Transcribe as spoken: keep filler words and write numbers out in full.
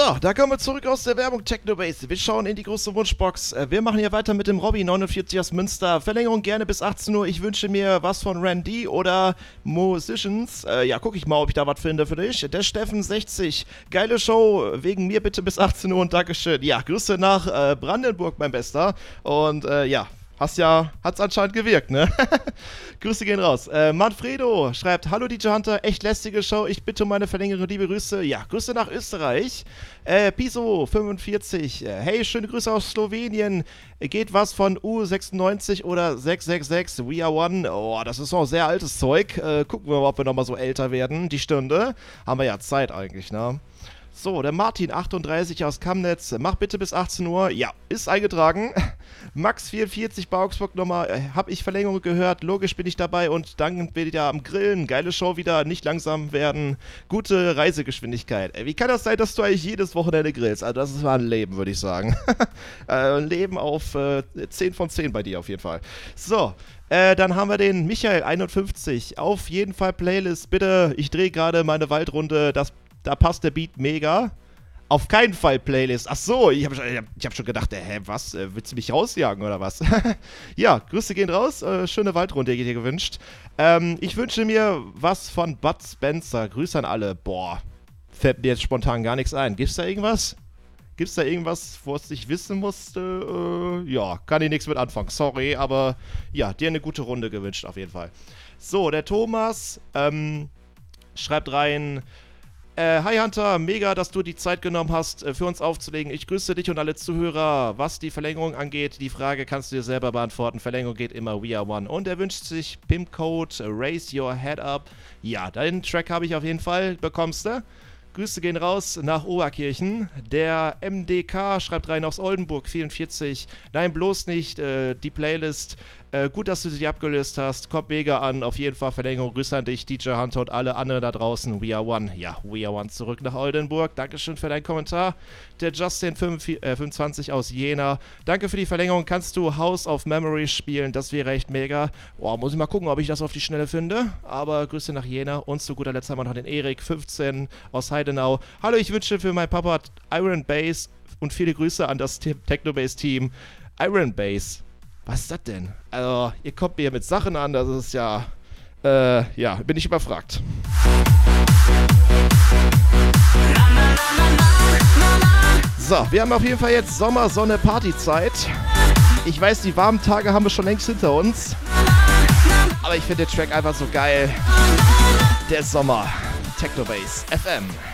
So, da kommen wir zurück aus der Werbung Technobase. Wir schauen in die große Wunschbox. Wir machen hier weiter mit dem Robby neunundvierzig aus Münster. Verlängerung gerne bis achtzehn Uhr. Ich wünsche mir was von Randy oder Musicians. Äh, ja, guck ich mal, ob ich da was finde für dich. Der Steffen sechzig. Geile Show. Wegen mir bitte bis achtzehn Uhr und Dankeschön. Ja, Grüße nach äh, Brandenburg, mein Bester. Und äh, ja. Hast ja, hat's anscheinend gewirkt, ne? Grüße gehen raus. Äh, Manfredo schreibt, hallo D J Hunter, echt lästige Show, ich bitte um meine Verlängerung, liebe Grüße. Ja, Grüße nach Österreich. Äh, Piso fünfundvierzig, äh, hey, schöne Grüße aus Slowenien. Geht was von U sechsundneunzig oder sechs sechs sechs, We Are One. Oh, das ist noch sehr altes Zeug. Äh, gucken wir mal, ob wir nochmal so älter werden. Die Stunde. Haben wir ja Zeit eigentlich, ne? So, der Martin achtunddreißig aus Kamnitz, mach bitte bis achtzehn Uhr. Ja, ist eingetragen. Max vierundvierzig bei Augsburg nochmal, äh, hab ich Verlängerung gehört, logisch bin ich dabei und dann wieder am Grillen. Geile Show wieder, nicht langsam werden. Gute Reisegeschwindigkeit. Äh, wie kann das sein, dass du eigentlich jedes Wochenende grillst? Also das war ein Leben, würde ich sagen. äh, ein Leben auf äh, zehn von zehn bei dir auf jeden Fall. So. Äh, dann haben wir den Michael einundfünfzig. Auf jeden Fall Playlist, bitte. Ich drehe gerade meine Waldrunde, das Da passt der Beat mega. Auf keinen Fall Playlist. Ach so, ich habe ich hab schon gedacht, äh, hä, was? Äh, willst du mich rausjagen oder was? Ja, Grüße gehen raus. Äh, schöne Waldrunde dir gewünscht. Ähm, ich wünsche mir was von Bud Spencer. Grüße an alle. Boah, fällt mir jetzt spontan gar nichts ein. Gibt's da irgendwas? Gibt's da irgendwas, was ich wissen musste? Äh, ja, kann ich nichts mit anfangen. Sorry, aber ja, dir eine gute Runde gewünscht auf jeden Fall. So, der Thomas ähm, schreibt rein... Äh, hi Hunter, mega, dass du die Zeit genommen hast, äh, für uns aufzulegen. Ich grüße dich und alle Zuhörer. Was die Verlängerung angeht, die Frage kannst du dir selber beantworten. Verlängerung geht immer We Are One. Und er wünscht sich Pimpcode, Raise Your Head Up. Ja, deinen Track habe ich auf jeden Fall. Bekommst du. Grüße gehen raus nach Oberkirchen. Der M D K schreibt rein aus Oldenburg vierundvierzig. Nein, bloß nicht. Äh, die Playlist. Äh, gut, dass du sie abgelöst hast. Kommt mega an. Auf jeden Fall Verlängerung. Grüße an dich, D J Hunter und alle anderen da draußen. We Are One. Ja, We Are One zurück nach Oldenburg. Dankeschön für deinen Kommentar. Der Justin fünfundzwanzig aus Jena. Danke für die Verlängerung. Kannst du House of Memory spielen? Das wäre echt mega. Boah, muss ich mal gucken, ob ich das auf die Schnelle finde. Aber Grüße nach Jena. Und zu guter Letzt haben wir noch den Erik fünfzehn aus Heidenau. Hallo, ich wünsche für meinen Papa Iron Bass und viele Grüße an das Technobase-Team. Iron Bass. Was ist das denn? Also, ihr kommt mir mit Sachen an, das ist ja, äh, ja, bin ich überfragt. So, wir haben auf jeden Fall jetzt Sommer, Sonne, Partyzeit. Ich weiß, die warmen Tage haben wir schon längst hinter uns. Aber ich finde den Track einfach so geil. Der Sommer. Technobase F M.